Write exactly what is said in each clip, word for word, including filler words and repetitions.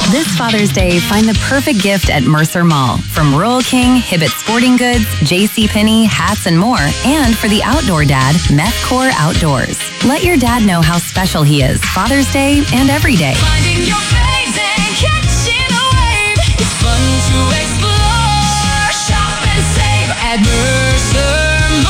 This Father's Day, find the perfect gift at Mercer Mall. From Rural King, Hibbett Sporting Goods, JCPenney, hats, and more. And for the outdoor dad, Methcore Outdoors. Let your dad know how special he is Father's Day and every day. Finding your face and catching a wave. It's fun to explore. Shop and save at Mercer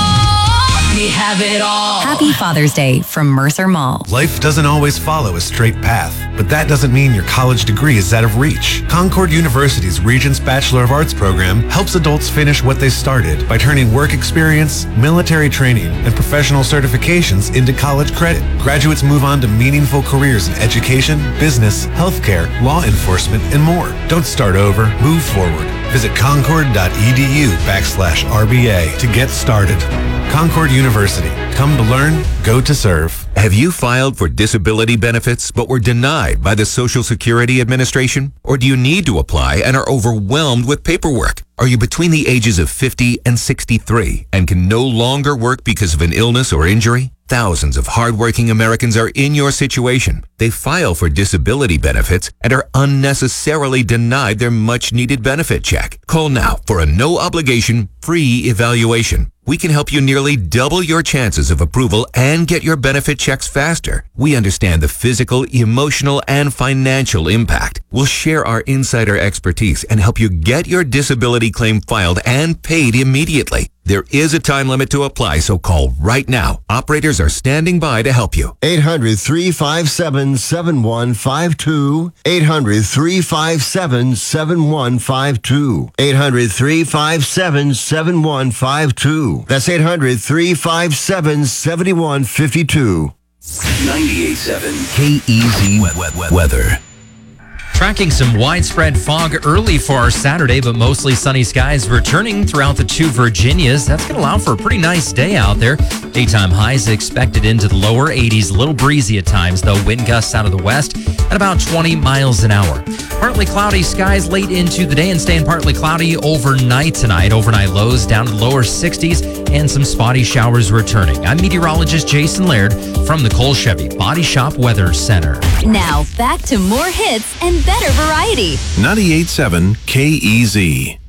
Mall. We have it all. Happy Father's Day from Mercer Mall. Life doesn't always follow a straight path, but that doesn't mean your college degree is out of reach. Concord University's Regents Bachelor of Arts program helps adults finish what they started by turning work experience, military training, and professional certifications into college credit. Graduates move on to meaningful careers in education, business, healthcare, law enforcement, and more. Don't start over, move forward. Visit concord.edu backslash RBA to get started. Concord University. Come to learn, go to serve. Have you filed for disability benefits but were denied by the Social Security Administration? Or do you need to apply and are overwhelmed with paperwork? Are you between the ages of fifty and sixty-three and can no longer work because of an illness or injury? Thousands of hardworking Americans are in your situation. They file for disability benefits and are unnecessarily denied their much-needed benefit check. Call now for a no-obligation, free evaluation. We can help you nearly double your chances of approval and get your benefit checks faster. We understand the physical, emotional, and financial impact. We'll share our insider expertise and help you get your disability claim filed and paid immediately. There is a time limit to apply, so call right now. Operators are standing by to help you. eight hundred, three five seven, seven one five two. eight hundred, three five seven, seven one five two. eight hundred, three five seven, seven one five two. That's eight hundred, three five seven, seven one five two. ninety-eight point seven K E Z weather. Tracking some widespread fog early for our Saturday, but mostly sunny skies returning throughout the two Virginias. That's going to allow for a pretty nice day out there. Daytime highs expected into the lower eighties. A little breezy at times, though. Wind gusts out of the west at about twenty miles an hour. Partly cloudy skies late into the day and staying partly cloudy overnight tonight. Overnight lows down to the lower sixties and some spotty showers returning. I'm meteorologist Jason Laird from the Cole Chevy Body Shop Weather Center. Now, back to more hits and better variety. ninety-eight point seven K E Z.